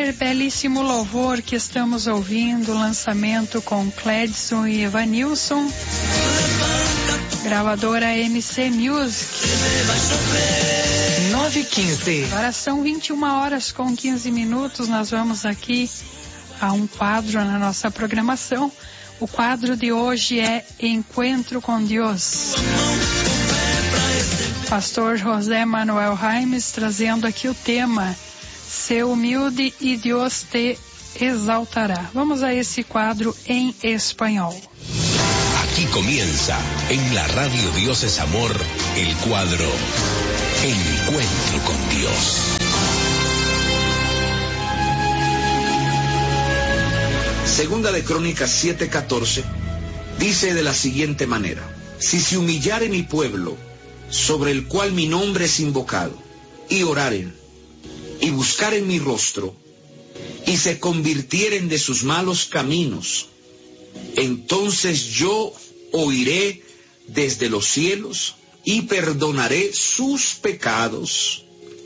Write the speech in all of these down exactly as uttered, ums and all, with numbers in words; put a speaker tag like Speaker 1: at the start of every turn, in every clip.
Speaker 1: belíssimo louvor que estamos ouvindo, lançamento com Cledson e Evanilson, gravadora M C Music.
Speaker 2: nove e quinze.
Speaker 1: Agora são vinte e uma horas com quinze minutos. Nós vamos aqui a um quadro na nossa programação. O quadro de hoje é Encontro com Deus. Pastor José Manuel Raimes trazendo aqui o tema Ser humilde e Deus te exaltará. Vamos a esse quadro em espanhol.
Speaker 3: Aquí comienza, en la radio Dios es Amor, el cuadro Encuentro con Dios.
Speaker 4: Segunda de Crónicas siete catorce dice de la siguiente manera: si se humillare mi pueblo, sobre el cual mi nombre es invocado, y oraren, y buscaren mi rostro, y se convirtieren de sus malos caminos, entonces yo oiré desde los cielos, y perdonaré sus pecados,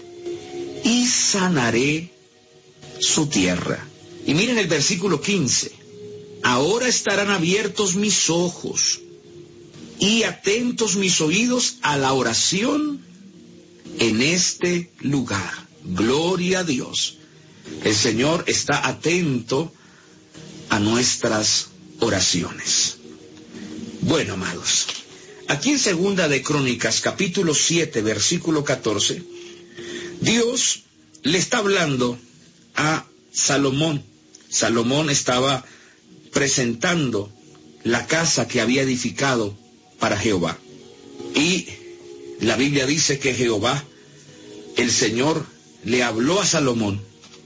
Speaker 4: y sanaré su tierra. Y miren el versículo quince. Ahora estarán abiertos mis ojos y atentos mis oídos a la oración en este lugar. Gloria a Dios. El Señor está atento a nuestras oraciones. Bueno, amados, aquí en Segunda de Crónicas, capítulo siete, versículo catorce, Dios le está hablando a Salomón. Salomón estaba presentando la casa que había edificado para Jehová. Y la Biblia dice que Jehová, el Señor, le habló a Salomón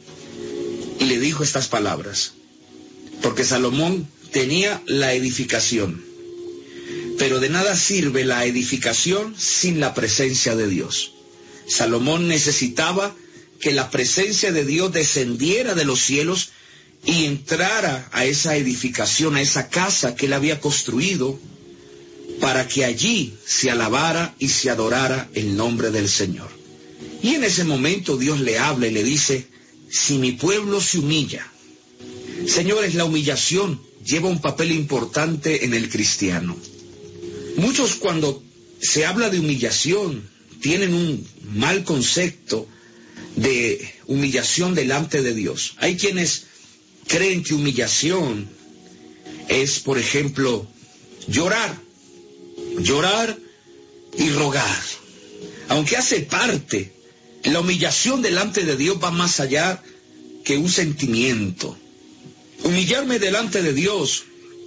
Speaker 4: y le dijo estas palabras. Porque Salomón tenía la edificación, pero de nada sirve la edificación sin la presencia de Dios. Salomón necesitaba que la presencia de Dios descendiera de los cielos y entrara a esa edificación, a esa casa que él había construido, para que allí se alabara y se adorara el nombre del Señor. Y en ese momento Dios le habla y le dice: si mi pueblo se humilla. Señores, la humillación lleva un papel importante en el cristiano. Muchos, cuando se habla de humillación, tienen un mal concepto de humillación delante de Dios. Hay quienes creen que humillación es, por ejemplo, llorar, llorar y rogar. Aunque hace parte, la humillación delante de Dios va más allá que un sentimiento. Humillarme delante de Dios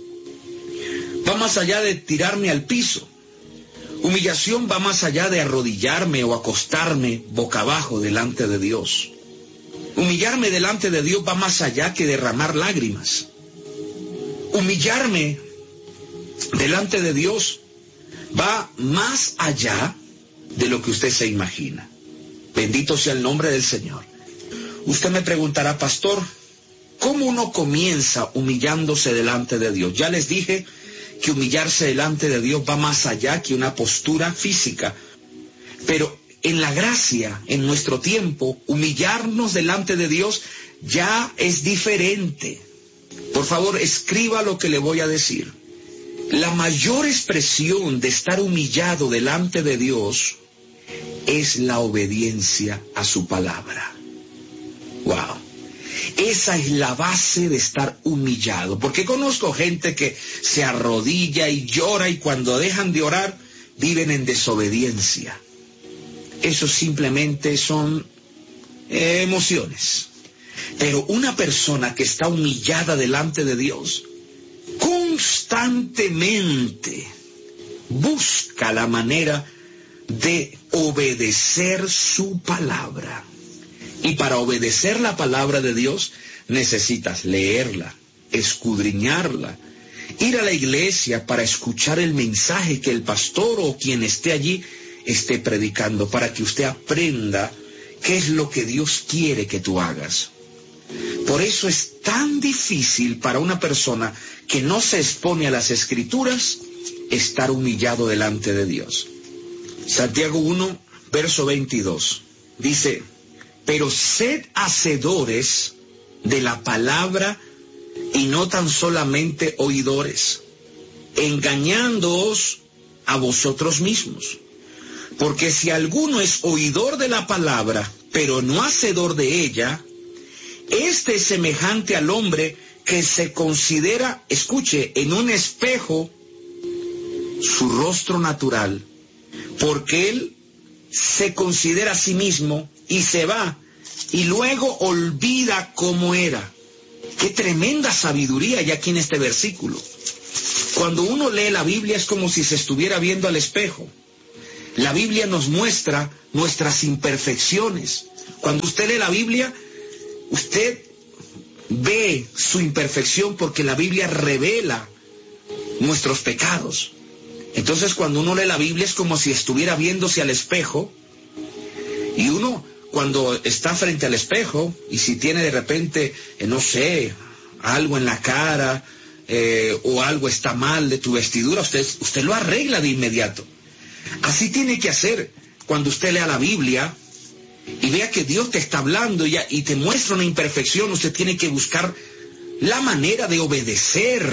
Speaker 4: va más allá de tirarme al piso. Humillación va más allá de arrodillarme o acostarme boca abajo delante de Dios. Humillarme delante de Dios va más allá que derramar lágrimas. Humillarme delante de Dios va más allá de lo que usted se imagina. Bendito sea el nombre del Señor. Usted me preguntará: pastor, ¿cómo uno comienza humillándose delante de Dios? Ya les dije que humillarse delante de Dios va más allá que una postura física. Pero en la gracia, en nuestro tiempo, humillarnos delante de Dios ya es diferente. Por favor, escriba lo que le voy a decir. La mayor expresión de estar humillado delante de Dios es la obediencia a su palabra. Wow. Esa es la base de estar humillado. Porque conozco gente que se arrodilla y llora, y cuando dejan de orar viven en desobediencia. Eso simplemente son eh, emociones. Pero una persona que está humillada delante de Dios constantemente busca la manera de obedecer su palabra. Y para obedecer la palabra de Dios necesitas leerla, escudriñarla, ir a la iglesia para escuchar el mensaje que el pastor o quien esté allí esté predicando, para que usted aprenda qué es lo que Dios quiere que tú hagas. Por eso es tan difícil para una persona que no se expone a las Escrituras estar humillado delante de Dios. Santiago uno, verso veintidós, dice: pero sed hacedores de la palabra y no tan solamente oidores, engañándoos a vosotros mismos. Porque si alguno es oidor de la palabra, pero no hacedor de ella, este es semejante al hombre que se considera, escuche, en un espejo su rostro natural, porque él se considera a sí mismo y se va, y luego olvida cómo era. Qué tremenda sabiduría hay aquí en este versículo. Cuando uno lee la Biblia es como si se estuviera viendo al espejo. La Biblia nos muestra nuestras imperfecciones. Cuando usted lee la Biblia, usted ve su imperfección porque la Biblia revela nuestros pecados. Entonces cuando uno lee la Biblia es como si estuviera viéndose al espejo, y uno cuando está frente al espejo y si tiene de repente, eh, no sé, algo en la cara eh, o algo está mal de tu vestidura, usted, usted lo arregla de inmediato. Así tiene que hacer cuando usted lea la Biblia y vea que Dios te está hablando y, y te muestra una imperfección. Usted tiene que buscar la manera de obedecer,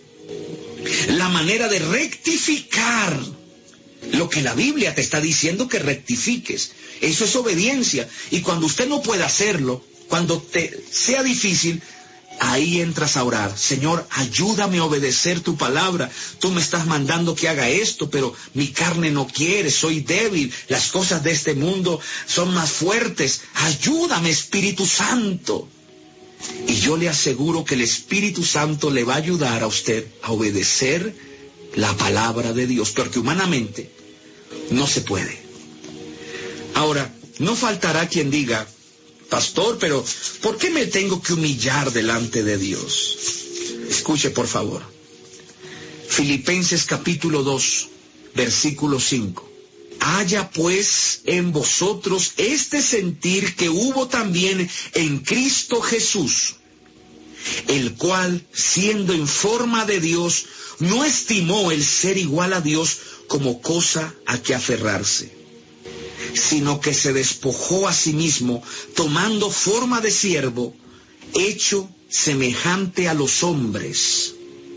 Speaker 4: la manera de rectificar lo que la Biblia te está diciendo que rectifiques. Eso es obediencia. Y cuando usted no puede hacerlo, cuando te sea difícil, ahí entras a orar. Señor, ayúdame a obedecer tu palabra. Tú me estás mandando que haga esto, pero mi carne no quiere, soy débil. Las cosas de este mundo son más fuertes. Ayúdame, Espíritu Santo. Y yo le aseguro que el Espíritu Santo le va a ayudar a usted a obedecer la palabra de Dios, porque humanamente no se puede. Ahora, no faltará quien diga, pastor, pero ¿por qué me tengo que humillar delante de Dios? Escuche, por favor. Filipenses capítulo dos, versículo cinco. Haya pues en vosotros este sentir que hubo también en Cristo Jesús, el cual, siendo en forma de Dios, no estimó el ser igual a Dios como cosa a que aferrarse, sino que se despojó a sí mismo, tomando forma de siervo, hecho semejante a los hombres.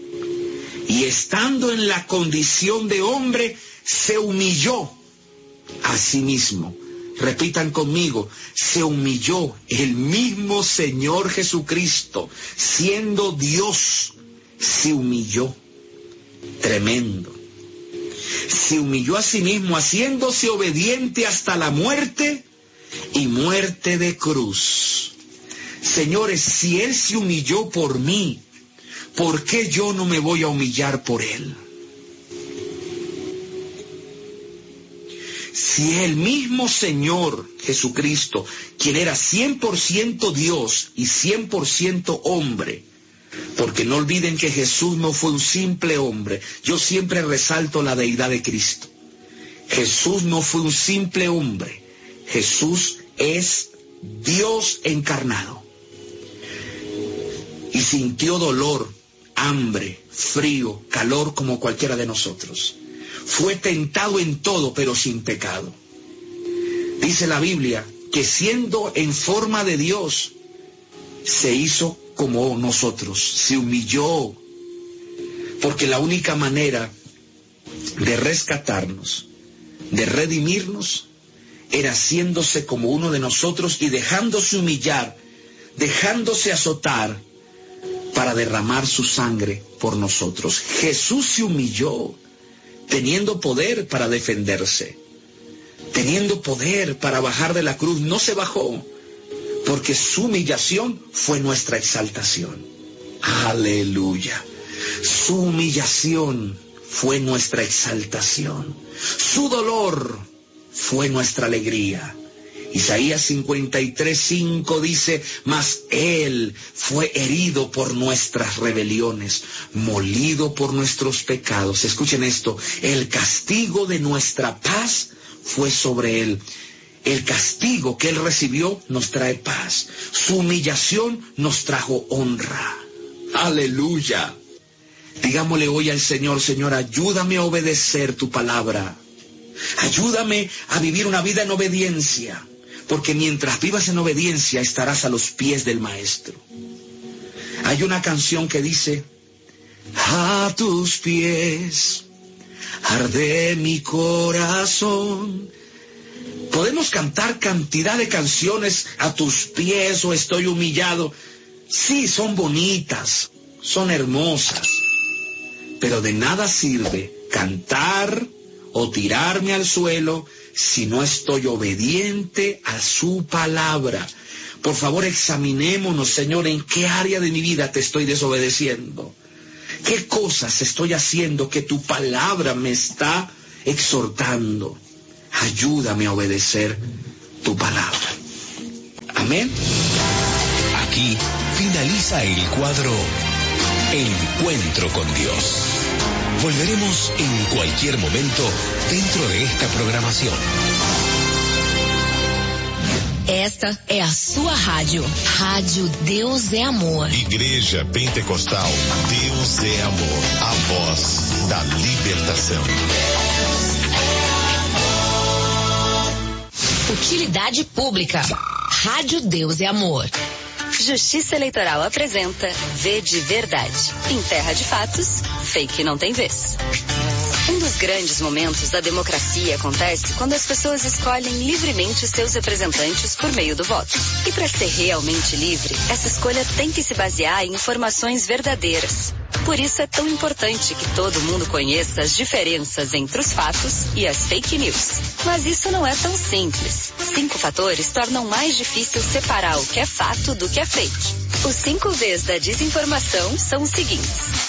Speaker 4: Y estando en la condición de hombre, se humilló a sí mismo. Repitan conmigo, se humilló el mismo Señor Jesucristo, siendo Dios, se humilló. Tremendo. Se humilló a sí mismo, haciéndose obediente hasta la muerte y muerte de cruz. Señores, si Él se humilló por mí, ¿por qué yo no me voy a humillar por Él? Si el mismo Señor Jesucristo, quien era cien por ciento Dios y cien por ciento hombre, porque no olviden que Jesús no fue un simple hombre. Yo siempre resalto la deidad de Cristo. Jesús no fue un simple hombre. Jesús es Dios encarnado. Y sintió dolor, hambre, frío, calor como cualquiera de nosotros. Fue tentado en todo, pero sin pecado. Dice la Biblia que siendo en forma de Dios, se hizo como nosotros, se humilló, porque la única manera de rescatarnos, de redimirnos, era haciéndose como uno de nosotros y dejándose humillar, dejándose azotar para derramar su sangre por nosotros. Jesús se humilló, teniendo poder para defenderse, teniendo poder para bajar de la cruz. No se bajó, porque su humillación fue nuestra exaltación. Aleluya. Su humillación fue nuestra exaltación. Su dolor fue nuestra alegría. Isaías cincuenta y tres, cinco dice, mas Él fue herido por nuestras rebeliones, molido por nuestros pecados. Escuchen esto, el castigo de nuestra paz fue sobre Él. El castigo que Él recibió nos trae paz. Su humillación nos trajo honra. Aleluya. Digámosle hoy al Señor, Señor, ayúdame a obedecer tu palabra. Ayúdame a vivir una vida en obediencia. porque mientras vivas en obediencia estarás a los pies del Maestro. Hay una canción que dice: a tus pies arde mi corazón. Podemos cantar cantidad de canciones, a tus pies o estoy humillado. Sí, son bonitas, son hermosas, pero de nada sirve cantar o tirarme al suelo si no estoy obediente a su palabra. Por favor, examinémonos, Señor, en qué área de mi vida te estoy desobedeciendo. ¿Qué cosas estoy haciendo que tu palabra me está exhortando? Ayúdame a obedecer tu palabra. Amén.
Speaker 3: Aquí finaliza el cuadro Encuentro con Dios. Volveremos en cualquier momento dentro de esta programación.
Speaker 2: Esta é a sua rádio. Rádio Deus é Amor.
Speaker 5: Igreja Pentecostal Deus é Amor. A voz da libertação.
Speaker 2: Utilidade pública. Rádio Deus é Amor.
Speaker 6: Justiça Eleitoral apresenta V de Verdade. Em terra de fatos, fake não tem vez. Um dos grandes momentos da democracia acontece quando as pessoas escolhem livremente seus representantes por meio do voto. E para ser realmente livre, essa escolha tem que se basear em informações verdadeiras. Por isso é tão importante que todo mundo conheça as diferenças entre os fatos e as fake news. Mas isso não é tão simples. Cinco fatores tornam mais difícil separar o que é fato do que é fake. Os cinco V's da desinformação são os seguintes: